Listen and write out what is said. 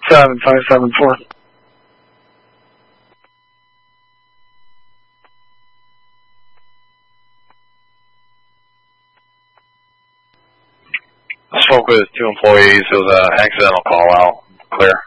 7574. Spoke with 2 employees. It was an accidental call out. Clear.